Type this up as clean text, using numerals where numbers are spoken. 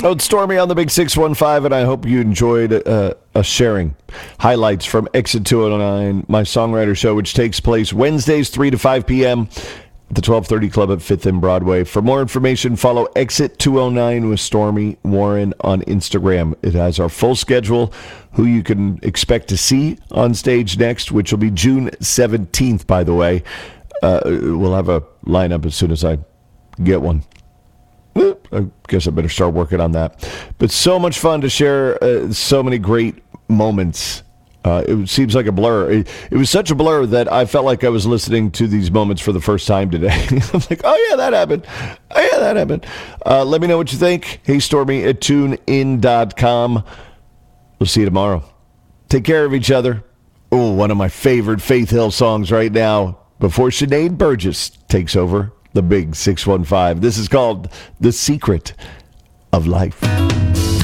Oh, it's Stormy on the Big 615, and I hope you enjoyed us sharing highlights from Exit 209, my songwriter show, which takes place Wednesdays, 3 to 5 p.m. at the 1230 Club at 5th and Broadway. For more information, follow Exit 209 with Stormy Warren on Instagram. It has our full schedule, who you can expect to see on stage next, which will be June 17th, by the way. We'll have a lineup as soon as I get one. I guess I better start working on that. But so much fun to share so many great moments. It seems like a blur. It was such a blur that I felt like I was listening to these moments for the first time today. I'm like, oh, yeah, that happened. Oh, yeah, that happened. Let me know what you think. Hey, Stormy at tunein.com. We'll see you tomorrow. Take care of each other. Oh, one of my favorite Faith Hill songs right now before Sinead Burgess takes over the Big 615. This is called The Secret of Life.